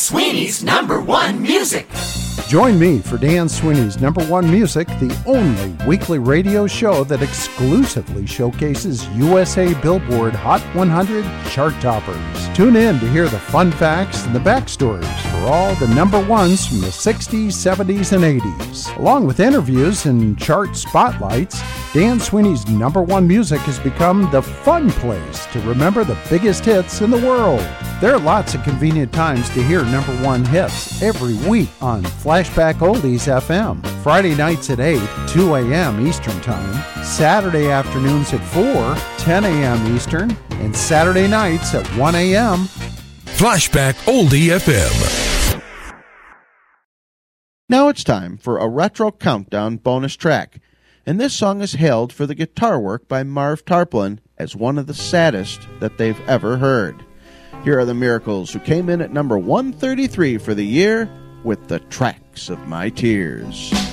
Sweeney's Number One Music. Join me for Dan Sweeney's Number One Music, the only weekly radio show that exclusively showcases USA Billboard Hot 100 chart toppers. Tune in to hear the fun facts and the backstories for all the number ones from the 60s, 70s, and 80s. Along with interviews and chart spotlights, Dan Sweeney's Number One Music has become the fun place to remember the biggest hits in the world. There are lots of convenient times to hear number one hits every week on Flashback Oldies FM. Friday nights at 8, 2 a.m. Eastern Time. Saturday afternoons at 4, 10 a.m. Eastern. And Saturday nights at 1 a.m. Flashback Oldie FM. Now it's time for a Retro Countdown bonus track. And this song is hailed for the guitar work by Marv Tarplin as one of the saddest that they've ever heard. Here are the Miracles, who came in at number 133 for the year with The Tracks of My Tears.